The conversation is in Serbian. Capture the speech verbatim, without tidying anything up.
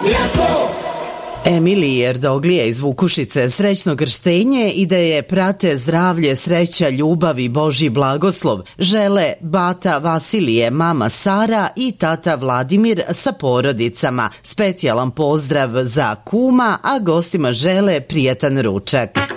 Emiliji Erdoglije iz Vukušice srećno krštenje i da je prate zdravlje, sreća, ljubav i Božji blagoslov žele bata Vasilije, mama Sara i tata Vladimir sa porodicama. Specijalan pozdrav za kuma, a gostima žele prijatan ručak.